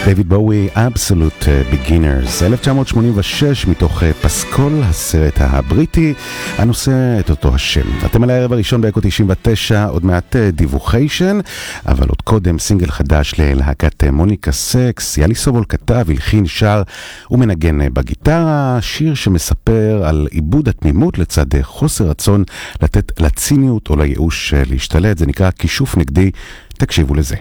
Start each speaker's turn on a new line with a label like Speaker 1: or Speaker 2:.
Speaker 1: דייוויד בואי, Absolute Beginners, 1986, מתוך פסקול, הסרט הבריטי, הנושא את אותו השם. אתם על הערב הראשון באקו 99, עוד מעט דיווחיישן, אבל עוד קודם סינגל חדש ללהקת מוניקה סקס. יאלי סובול כתב, הלחין, שר ומנגן בגיטרה, שיר שמספר על עיבוד התמימות לצד חוסר רצון לתת לציניות או לייאוש להשתלט. זה נקרא כישוף נגדי, תקשיבו לזה.